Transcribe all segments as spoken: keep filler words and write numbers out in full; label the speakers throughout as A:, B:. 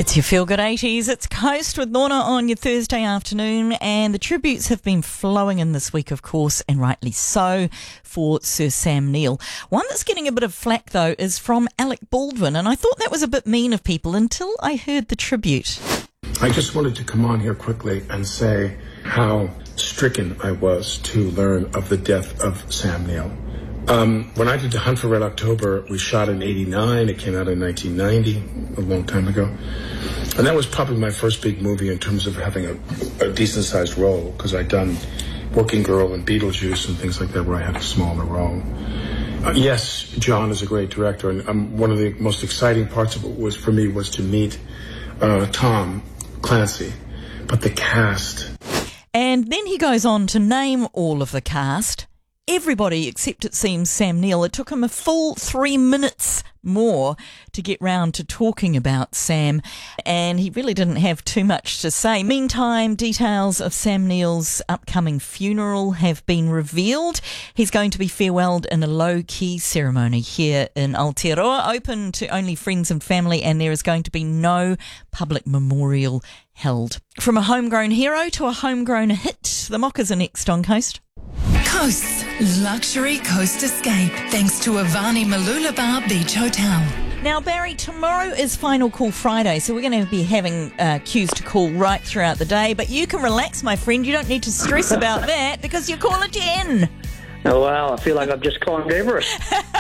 A: It's your Feel Good eighties. It's Coast with Lorna on your Thursday afternoon, and the tributes have been flowing in this week, of course, and rightly so, for Sir Sam Neill. One that's getting a bit of flack, though, is from Alec Baldwin, and I thought that was a bit mean of people until I heard the tribute.
B: I just wanted to come on here quickly and say how stricken I was to learn of the death of Sam Neill. Um, when I did The Hunt for Red October, we shot in eighty-nine. It came out in nineteen ninety, a long time ago. And that was probably my first big movie in terms of having a, a decent-sized role, because I'd done Working Girl and Beetlejuice and things like that where I had a smaller role. Uh, yes, John is a great director, and um, one of the most exciting parts of it was, for me, was to meet uh, Tom Clancy. But the cast...
A: And then he goes on to name all of the cast. Everybody except, it seems, Sam Neill. It took him a full three minutes more to get round to talking about Sam, and he really didn't have too much to say. Meantime, details of Sam Neill's upcoming funeral have been revealed. He's going to be farewelled in a low-key ceremony here in Aotearoa, open to only friends and family, and there is going to be no public memorial held. From a homegrown hero to a homegrown hit, the Mockers are next on Coast.
C: Coast's luxury coast escape, thanks to Avani Mooloolaba Beach Hotel.
A: Now, Barry, tomorrow is Final Call Friday, so we're going to be having uh, cues to call right throughout the day. But you can relax, my friend. You don't need to stress about that because you call at ten.
D: Oh, wow. I feel like I've just climbed Everest.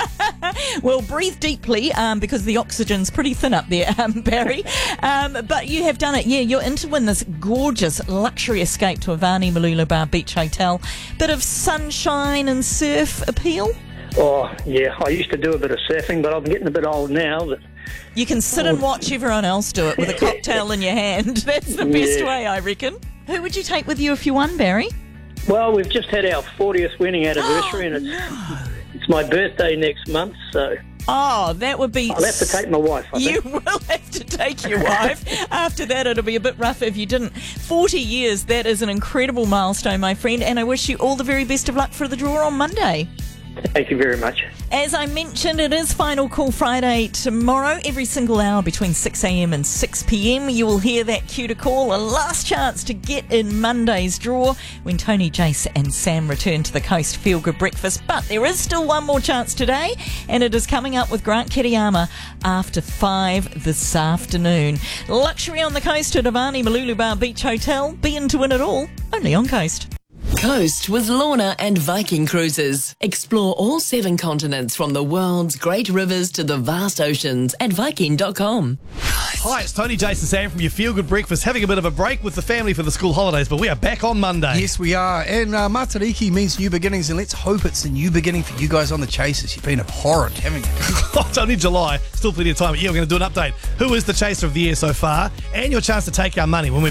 A: Well, breathe deeply um, because the oxygen's pretty thin up there, um, Barry. Um, but you have done it. Yeah, you're in to win this gorgeous luxury escape to Avani Mooloolaba Beach Hotel. Bit of sunshine and surf appeal?
D: Oh, yeah. I used to do a bit of surfing, but I'm getting a bit old now. But
A: you can sit and watch everyone else do it with a cocktail in your hand. That's the best
D: Yeah.
A: way, I reckon. Who would you take with you if you won, Barry?
D: Well, we've just had our fortieth wedding anniversary,
A: Oh,
D: and it's
A: no.
D: it's my birthday next month, so
A: Oh, that would be...
D: I'll have to take my wife, I
A: You
D: think.
A: will have to take your wife. After that, it'll be a bit rough if you didn't. forty years, that is an incredible milestone, my friend, and I wish you all the very best of luck for the draw on Monday.
D: Thank you very much.
A: As I mentioned, it is Final Call Friday tomorrow. Every single hour between six a.m. and six p.m. you will hear that cue to call. A last chance to get in Monday's draw when Tony, Jace and Sam return to the Coast Feel Good Breakfast. But there is still one more chance today, and it is coming up with Grant Kiriyama after five this afternoon. Luxury on the Coast at Avani Mooloolaba Beach Hotel. Be in to win it all, only on Coast.
C: Coast with Lorna and Viking Cruises. Explore all seven continents from the world's great rivers to the vast oceans at viking dot com.
E: Hi, it's Tony, Jason, Sam from your Feel Good Breakfast, having a bit of a break with the family for the school holidays, but we are back on Monday.
F: Yes, we are. And uh, Matariki means new beginnings, and let's hope it's a new beginning for you guys on the Chasers. You've been abhorrent, haven't you?
E: It's only July, still plenty of time. But yeah, we're going to do an update. Who is the chaser of the year so far? And your chance to take our money when we